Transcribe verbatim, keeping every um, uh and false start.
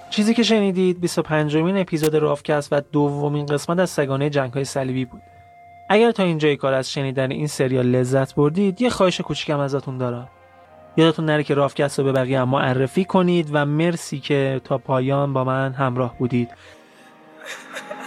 چیزی که شنیدید بیست و پنجمین اپیزود رافکست و دومین قسمت از سگانه جنگ‌های صلیبی بود. اگر تا اینجای کار از شنیدن این سریال لذت بردید، یه خواهش کوچیکم ازتون دارم. یادتون نره که رافکست رو به بقیه هم معرفی کنید و مرسی که تا پایان با من همراه بودید.